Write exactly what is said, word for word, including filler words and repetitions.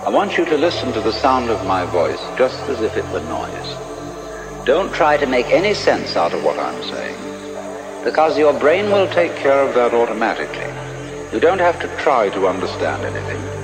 I want you to listen to the sound of my voice just as if it were noise. Don't try to make any sense out of what I'm saying, because your brain will take care of that automatically. You don't have to try to understand anything.